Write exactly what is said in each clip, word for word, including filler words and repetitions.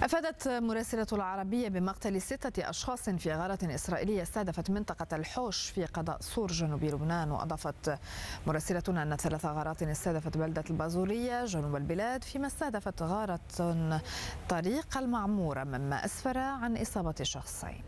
أفادت مراسلة العربية بمقتل ستة أشخاص في غارة إسرائيلية استهدفت منطقة الحوش في قضاء صور جنوب لبنان. وأضافت مراسلتنا أن ثلاث غارات استهدفت بلدة البازورية جنوب البلاد، فيما استهدفت غارة طريق المعمورة، مما أسفر عن إصابة شخصين.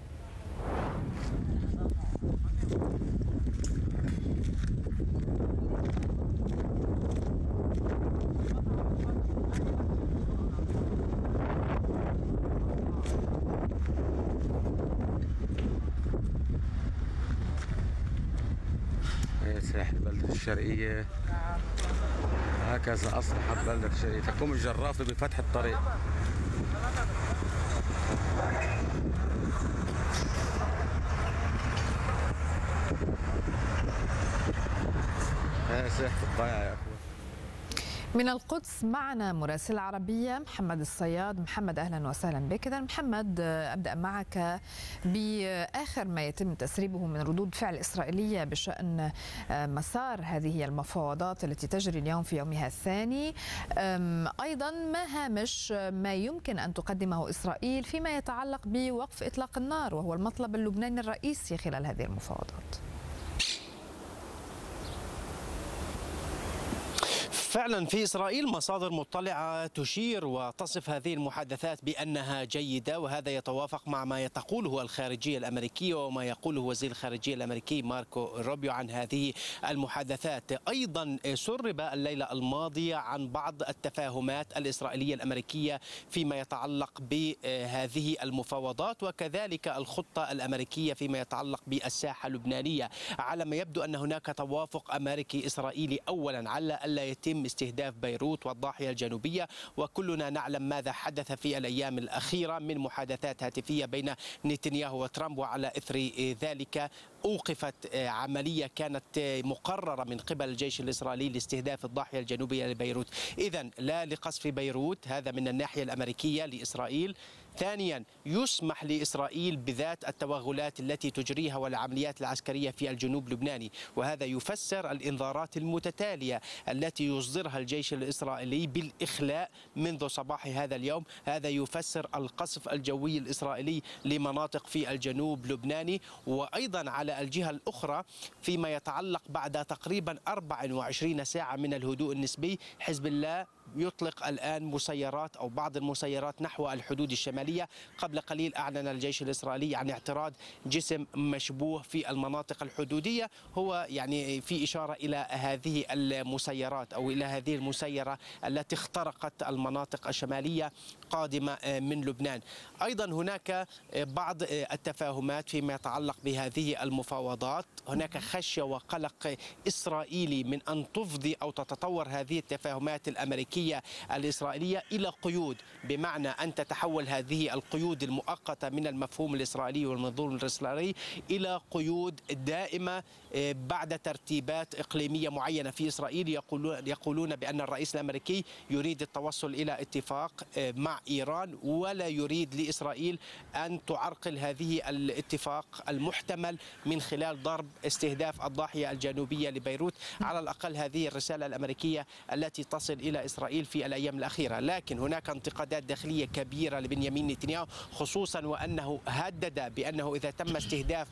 ساحل بلدة الشرقية، هكذا أصبحت بلدة الشرقية تقوم الجرافة بفتح الطريق. هذا ساحة الضيعة يا أخوة. من القدس معنا مراسل عربية محمد الصياد. محمد أهلا وسهلا بك. إذا محمد، أبدأ معك بآخر ما يتم تسريبه من ردود فعل إسرائيلية بشأن مسار هذه المفاوضات التي تجري اليوم في يومها الثاني. أيضا ما هامش ما يمكن أن تقدمه إسرائيل فيما يتعلق بوقف إطلاق النار، وهو المطلب اللبناني الرئيسي خلال هذه المفاوضات؟ فعلا في إسرائيل مصادر مطلعة تشير وتصف هذه المحادثات بأنها جيدة، وهذا يتوافق مع ما تقوله الخارجية الأمريكية وما يقوله وزير الخارجية الأمريكي ماركو روبيو عن هذه المحادثات. أيضا سرب الليلة الماضية عن بعض التفاهمات الإسرائيلية الأمريكية فيما يتعلق بهذه المفاوضات، وكذلك الخطة الأمريكية فيما يتعلق بالساحة اللبنانية. على ما يبدو أن هناك توافق أمريكي إسرائيلي أولا على ألا يتم استهداف بيروت والضاحية الجنوبية، وكلنا نعلم ماذا حدث في الأيام الأخيرة من محادثات هاتفية بين نتنياهو وترامب، وعلى إثر ذلك أوقفت عملية كانت مقررة من قبل الجيش الإسرائيلي لاستهداف الضاحية الجنوبية لبيروت. إذن لا لقصف بيروت، هذا من الناحية الأمريكية لإسرائيل. ثانيا، يسمح لإسرائيل بذات التوغلات التي تجريها والعمليات العسكرية في الجنوب اللبناني، وهذا يفسر الإنذارات المتتالية التي يصدرها الجيش الإسرائيلي بالإخلاء منذ صباح هذا اليوم. هذا يفسر القصف الجوي الإسرائيلي لمناطق في الجنوب اللبناني. وأيضا على الجهة الأخرى فيما يتعلق بعد تقريبا أربع وعشرين ساعة من الهدوء النسبي، حزب الله يطلق الآن مسيرات أو بعض المسيرات نحو الحدود الشمالية. قبل قليل أعلن الجيش الإسرائيلي عن اعتراض جسم مشبوه في المناطق الحدودية، هو يعني في إشارة إلى هذه المسيرات أو إلى هذه المسيرة التي اخترقت المناطق الشمالية قادمة من لبنان. أيضا هناك بعض التفاهمات فيما يتعلق بهذه المفاوضات. هناك خشية وقلق إسرائيلي من أن تفضي أو تتطور هذه التفاهمات الأمريكية الإسرائيلية إلى قيود، بمعنى أن تتحول هذه القيود المؤقتة من المفهوم الإسرائيلي والمنظور الإسرائيلي إلى قيود دائمة بعد ترتيبات إقليمية معينة في إسرائيل. يقولون يقولون بأن الرئيس الأمريكي يريد التوصل إلى اتفاق مع إيران، ولا يريد لإسرائيل أن تعرقل هذه الاتفاق المحتمل من خلال ضرب استهداف الضاحية الجنوبية لبيروت. على الأقل هذه الرسالة الأمريكية التي تصل إلى إسرائيل في الأيام الأخيرة. لكن هناك انتقادات داخلية كبيرة لبنيامين نتنياهو، خصوصا وأنه هدد بأنه إذا تم استهداف